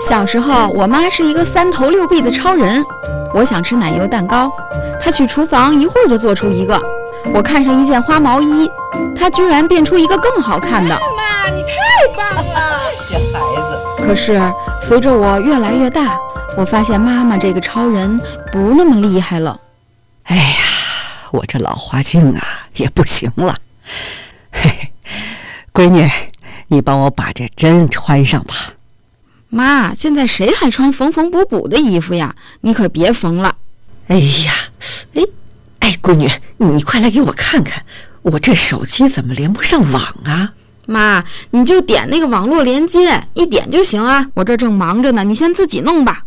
小时候，我妈是一个3头6臂的超人。我想吃奶油蛋糕，她去厨房一会儿就做出一个。我看上一件花毛衣，她居然变出一个更好看的。 妈，你太棒了！这孩子。 可是随着我越来越大，我发现妈妈这个超人不那么厉害了。 哎呀，我这老花镜啊也不行了。嘿嘿，闺女，你帮我把这针穿上吧。 妈，现在谁还穿缝缝补补的衣服呀？你可别缝了。 哎呀，闺女，你快来给我看看，我这手机怎么连不上网啊？ 妈，你就点那个网络连接，一点就行啊。我这正忙着呢，你先自己弄吧。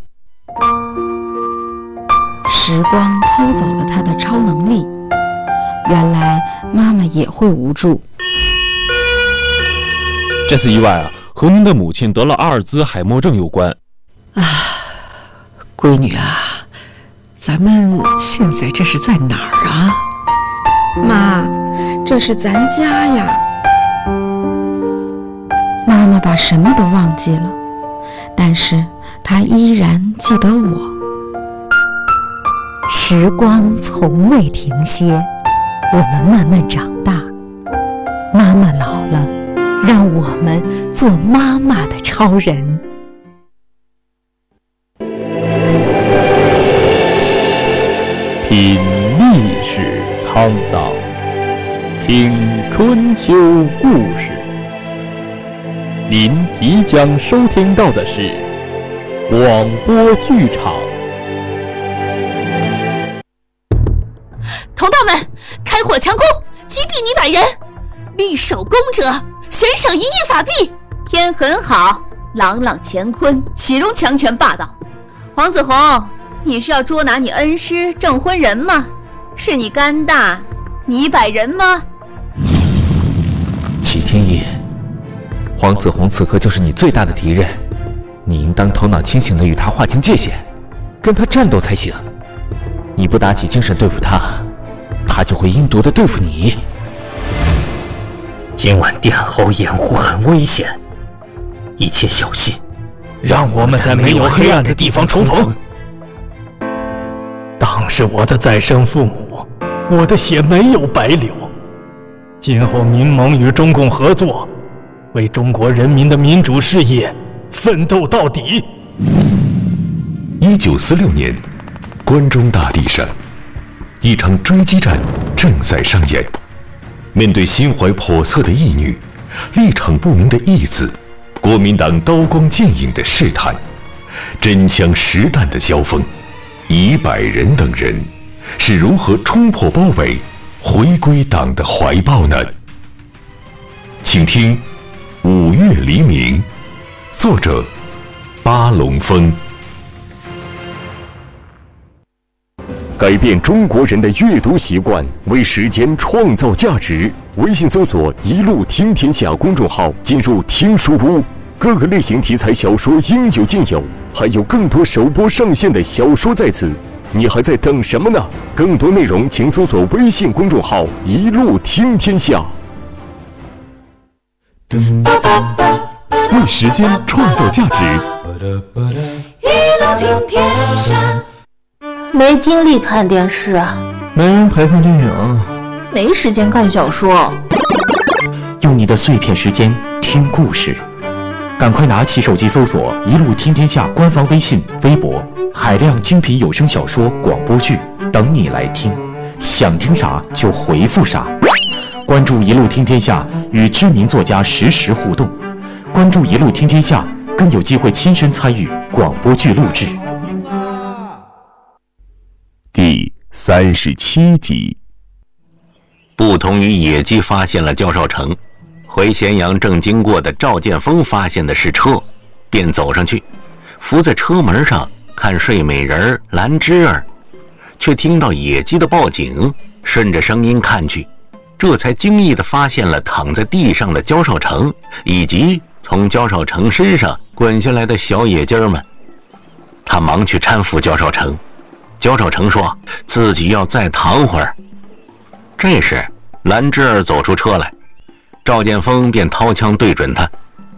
时光偷走了她的超能力，原来妈妈也会无助。 这次意外啊，和您的母亲得了阿尔兹海默症有关。 啊，闺女啊，咱们现在这是在哪儿啊？ 妈，这是咱家呀。妈妈把什么都忘记了，但是她依然记得我。 时光从未停歇，我们慢慢长大，妈妈老了，让我们做妈妈的超人。 品历史沧桑，听春秋故事。您即将收听到的是广播剧场。 同道们，开火强攻，击毙女百人，立首功者悬赏1亿法币。 天很好，朗朗乾坤，岂容强权霸道？黄子红，你是要捉拿你恩师证婚人吗？是你肝大，你百人吗？ 启天爷，黄子红此刻就是你最大的敌人，你应当头脑清醒地与他划清界限，跟他战斗才行。你不打起精神对付他，他就会阴毒地对付你。 今晚殿后掩护很危险，一切小心， 让我们在没有黑暗的地方重逢。当是我的再生父母，我的血没有白流。今后民盟与中共合作，为中国人民的民主事业奋斗到底。 1946年，关中大地上，一场追击战正在上演。面对心怀叵测的义女，立场不明的义子，国民党刀光剑影的试探，真枪实弹的交锋，以百人等人是如何冲破包围，回归党的怀抱呢？请听《5月黎明》，作者巴龙峰。改变中国人的阅读习惯，为时间创造价值。微信搜索“一路听天下”公众号，进入听书屋，各个类型题材小说应有尽有，还有更多首播上线的小说在此。你还在等什么呢？更多内容请搜索微信公众号“一路听天下”。为时间创造价值。 一路听天下。 没精力看电视啊， 没人陪看电影， 没时间看小说。 用你的碎片时间听故事，赶快拿起手机搜索“一路听天下”官方微信、微博，海量精品有声小说、广播剧等你来听。想听啥就回复啥。关注“一路听天下”，与知名作家实时互动。关注“一路听天下”，更有机会亲身参与广播剧录制。 第37集。 不同于野鸡发现了焦少成，回咸阳正经过的赵建峰发现的是车，便走上去，伏在车门上看睡美人兰芝儿，却听到野鸡的报警，顺着声音看去，这才惊异地发现了躺在地上的焦少成，以及从焦少成身上滚下来的小野鸡儿们。他忙去搀扶焦少成，焦少成说自己要再躺会儿。这时兰芝儿走出车来，赵建峰便掏枪对准他。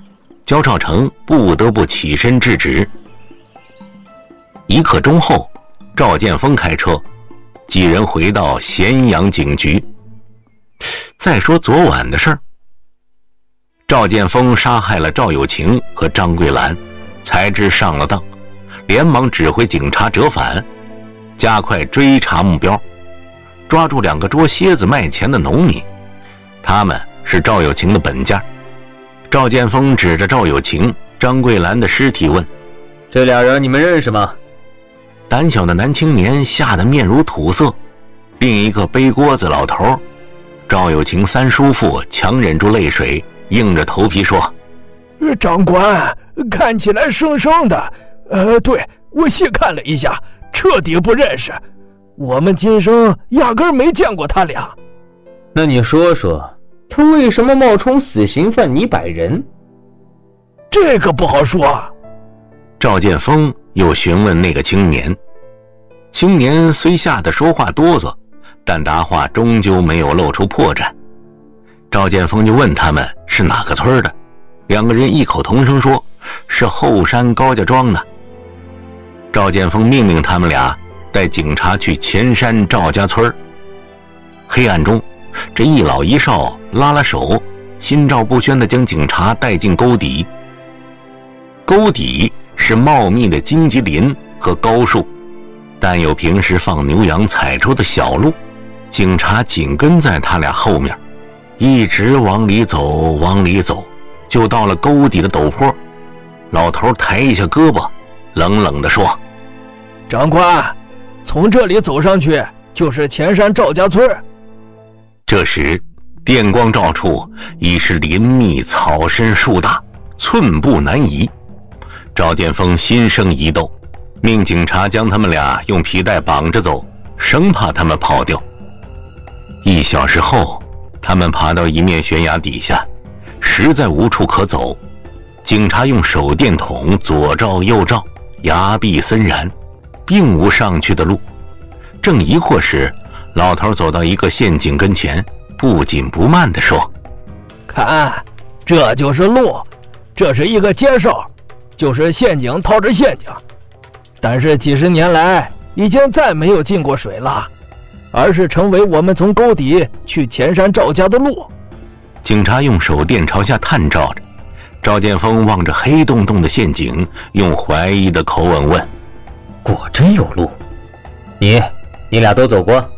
焦少成不得不起身制止。1刻钟后，赵建峰开车，几人回到咸阳警局。再说昨晚的事儿，赵建峰杀害了赵有晴和张桂兰，才知上了当，连忙指挥警察折返，加快追查目标，抓住2个捉蝎子卖钱的农民，他们是赵有晴的本家。赵建峰指着赵有晴、张桂兰的尸体问：“ 这俩人你们认识吗？” 胆小的男青年吓得面如土色，另一个背锅子老头赵有晴3叔父强忍住泪水，硬着头皮说：“ 长官，看起来生生的，对，我细看了一下，彻底不认识。我们今生压根没见过他俩。” 那你说说，他为什么冒充死刑犯倪百人？ 这个不好说。 赵建峰又询问那个青年，青年虽吓得说话哆嗦，但答话终究没有露出破绽。赵建峰就问他们是哪个村的，2个人异口同声说是后山高家庄的。赵建峰命令他们俩带警察去前山赵家村。黑暗中，这一老一少拉拉手，心照不宣地将警察带进沟底。沟底是茂密的荆棘林和高树，但有平时放牛羊踩出的小路，警察紧跟在他俩后面，一直往里走，就到了沟底的陡坡。老头抬一下胳膊，冷冷地说：“ 长官，从这里走上去就是前山赵家村。” 这时电光照处，已是林密草深树大，寸步难移。赵建峰心生疑窦，命警察将他们俩用皮带绑着走，生怕他们跑掉。1小时后，他们爬到一面悬崖底下，实在无处可走。警察用手电筒左照右照，崖壁森然，并无上去的路。正疑惑时，老头走到一个陷阱跟前，不紧不慢地说：“ 看，这就是路，这是一个街哨，就是陷阱套着陷阱。但是几十年来，已经再没有进过水了，而是成为我们从沟底去前山赵家的路。” 警察用手电朝下探照着，赵建峰望着黑洞洞的陷阱，用怀疑的口吻问：“ 果真有路？你俩都走过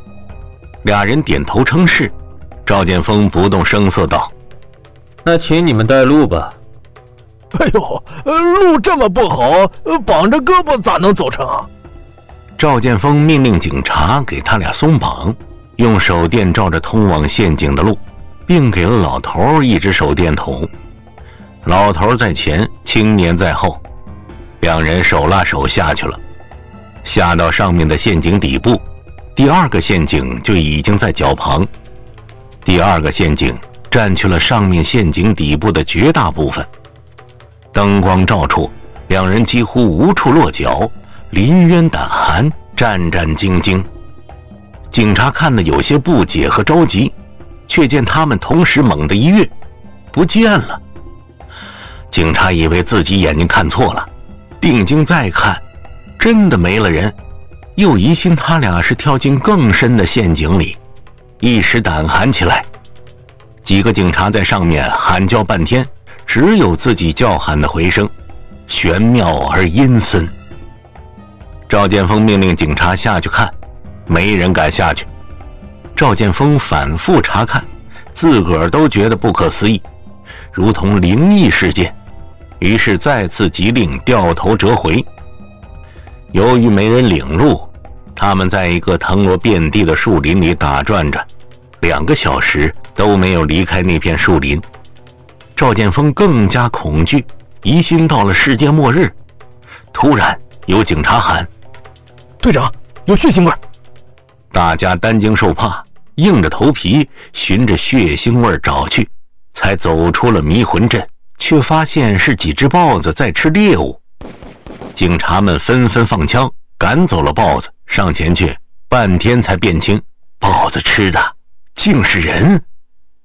？”2人点头称是。赵建峰不动声色道：“ 那请你们带路吧。”“ 哎呦，路这么不好，绑着胳膊咋能走成？” 赵建峰命令警察给他俩松绑，用手电照着通往陷阱的路，并给了老头一只手电筒。老头在前，青年在后，2人手拉手下去了。下到上面的陷阱底部，第2个陷阱就已经在脚旁。第2个陷阱占据了上面陷阱底部的绝大部分。灯光照处，2人几乎无处落脚，临渊胆寒，战战兢兢。警察看得有些不解和着急，却见他们同时猛地一跃，不见了。警察以为自己眼睛看错了，定睛再看，真的没了人，又疑心他俩是跳进更深的陷阱里，一时胆寒起来。几个警察在上面喊叫半天，只有自己叫喊的回声，玄妙而阴森。赵建峰命令警察下去看，没人敢下去。赵建峰反复查看，自个儿都觉得不可思议，如同灵异事件，于是再次急令掉头折回。由于没人领路，他们在一个藤萝遍地的树林里打转着，2个小时都没有离开那片树林。赵建峰更加恐惧，疑心到了世界末日。突然有警察喊：“ 队长，有血腥味！” 大家担惊受怕，硬着头皮循着血腥味找去，才走出了迷魂阵，却发现是几只豹子在吃猎物。警察们纷纷放枪赶走了豹子，上前去半天才辨清，豹子吃的竟是人。